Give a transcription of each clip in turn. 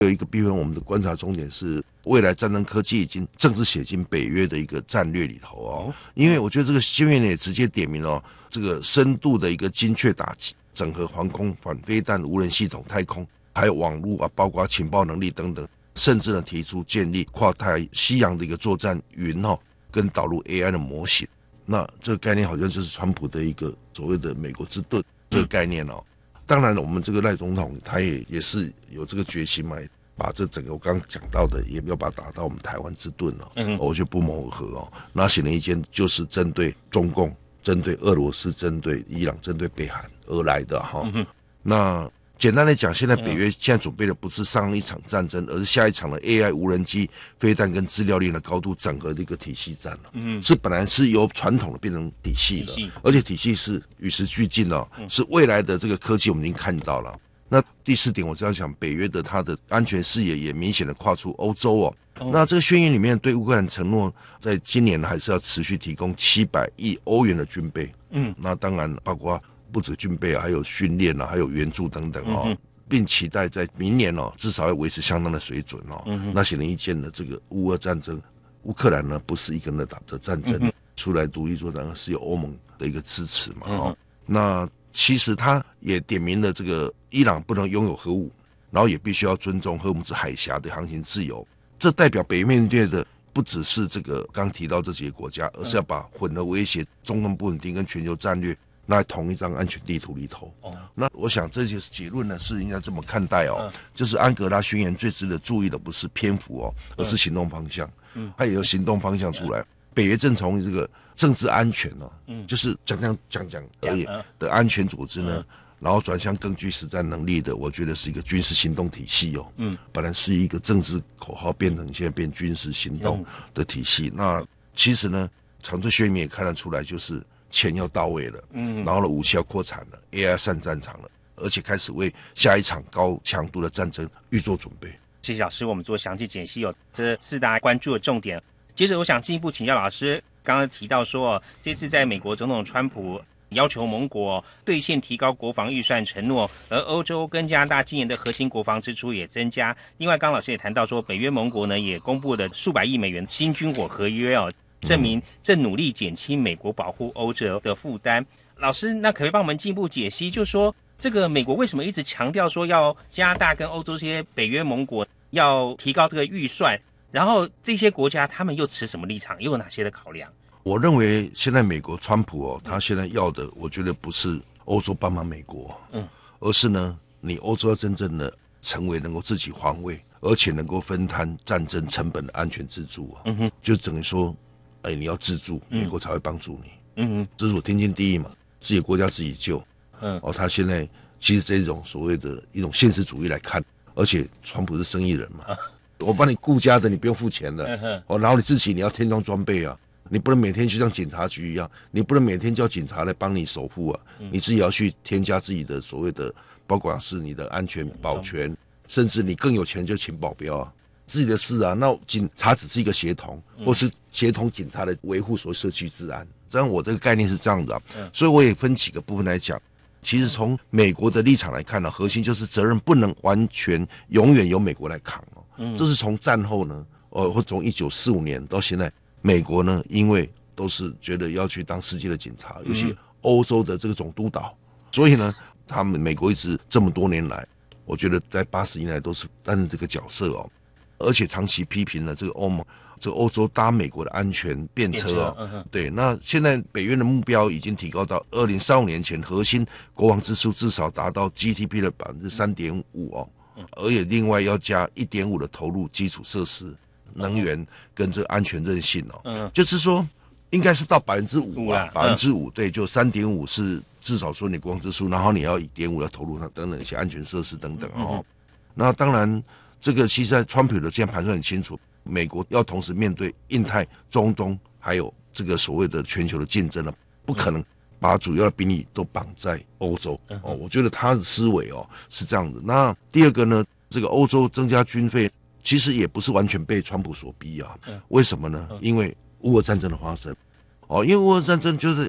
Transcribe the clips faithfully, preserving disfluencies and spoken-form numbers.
有一个部分我们的观察重点是，未来战争科技已经正式写进北约的一个战略里头哦。因为我觉得这个宣言也直接点明哦，这个深度的一个精确打击，整合防空、反飞弹、无人系统、太空，还有网络啊，包括情报能力等等，甚至呢提出建立跨太西洋的一个作战云哦，跟导入 A I 的模型。那这个概念好像就是川普的一个所谓的美国之盾这个概念哦。当然了，我们这个赖总统他也也是有这个决心嘛，把这整个我刚刚讲到的也要把它打到我们台湾之盾哦，嗯、我觉得不谋而合哦。那显而易见就是针对中共、针对俄罗斯、针对伊朗、针对北韩而来的哈、哦嗯。那简单来讲，现在北约现在准备的不是上一场战争，而是下一场的 A I 无人机、飞弹跟资料链的高度整合的一个体系战了。嗯，是本来是由传统的变成体系的，而且体系是与时俱进的、哦嗯，是未来的这个科技我们已经看到了。那第四点，我这样想，北约的它的安全视野也明显的跨出欧洲哦。哦那这个宣言里面对乌克兰承诺，在今年还是要持续提供七百亿欧元的军备。嗯，那当然包括。不止军备啊，还有训练啊，还有援助等等哦，嗯、并期待在明年哦，至少要维持相当的水准哦。嗯、那显而易见的，这个乌俄战争，乌克兰呢不是一个人打的战争，嗯、出来独立作战，而是有欧盟的一个支持嘛。哦，嗯、那其实他也点明了这个伊朗不能拥有核武，然后也必须要尊重荷姆兹海峡的航行自由。这代表北约面对的不只是这个刚提到这几个国家，而是要把混合威胁、中东不稳定跟全球战略。那在同一张安全地图里头，哦，那我想这些结论呢是应该这么看待哦，嗯、就是安哥拉宣言最值得注意的不是篇幅哦，而是行动方向，嗯，它也有行动方向出来。嗯、北约正从这个政治安全哦，嗯，就是讲讲讲讲而已的安全组织呢，嗯、然后转向更具实战能力的，我觉得是一个军事行动体系哦，嗯，本来是一个政治口号变成现在变军事行动的体系，嗯、那其实呢，从这宣言也看得出来就是。钱要到位了，嗯，然后呢，武器要扩产了 ，A I 上战场了，而且开始为下一场高强度的战争预做准备。 谢谢老师，我们做详细解析哦，这四大关注的重点。接着，我想进一步请教老师，刚刚提到说，这次在美国总统川普要求盟国兑现提高国防预算承诺，而欧洲跟加拿大今年的核心国防支出也增加。另外，刚刚老师也谈到说，北约盟国呢也公布了数百亿美元新军火合约哦。证明正努力减轻美国保护欧洲的负担。老师，那可不可以帮我们进一步解析，就是说这个美国为什么一直强调说要加拿大跟欧洲这些北约盟国要提高这个预算，然后这些国家他们又持什么立场，又有哪些的考量？ 我认为现在美国川普哦，他现在要的，我觉得不是欧洲帮忙美国，嗯，而是呢，你欧洲要真正的成为能够自己防卫，而且能够分摊战争成本的安全自助啊，嗯哼，就等于说。哎，你要自助，美国才会帮助你。嗯嗯，这是我天经地义嘛，自己国家自己救。嗯，哦，他现在其实这种所谓的一种现实主义来看，而且川普是生意人嘛，啊、我帮你顾家的，你不用付钱的。嗯、哦，然后你自己你要添装装备啊，你不能每天就像警察局一样，你不能每天叫警察来帮你守护啊，嗯、你自己要去添加自己的所谓的，包括是你的安全保全，甚至你更有钱就请保镖啊。自己的事啊，那警察只是一个协同，或是协同警察的维护所社区治安。这样我这个概念是这样的、啊，嗯、所以我也分几个部分来讲。其实从美国的立场来看呢、啊，核心就是责任不能完全永远由美国来扛哦。嗯、这是从战后呢，呃，或从一九四五年到现在，美国呢，因为都是觉得要去当世界的警察，尤其欧洲的这个总督导，所以呢，他们美国一直这么多年来，我觉得在八十年来都是担任这个角色哦。而且长期批评了这个欧盟，这个欧洲搭美国的安全便车哦，嗯、对。那现在北约的目标已经提高到二零三五年前核心国防支出至少达到 G D P 的百分之三点五哦，嗯、而且另外要加一点五的投入基础设施、能源跟这个安全韧性哦，嗯、就是说应该是到百分之五啊，百分之五对，就三点五是至少说你国防支出，然后你要一点五要投入上等等一些安全设施等等哦，嗯、那当然。这个其实在川普的这样盘算很清楚，美国要同时面对印太、中东，还有这个所谓的全球的竞争呢，不可能把主要的兵力都绑在欧洲哦。我觉得他的思维哦是这样的。那第二个呢，这个欧洲增加军费，其实也不是完全被川普所逼啊。为什么呢？因为乌俄战争的发生，哦，因为乌俄战争就是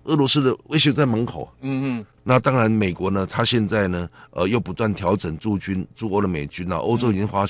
俄罗斯的威胁在门口。 嗯嗯。 那当然，美国呢，他现在呢，呃，又不断调整驻军、驻欧的美军啊，欧洲已经花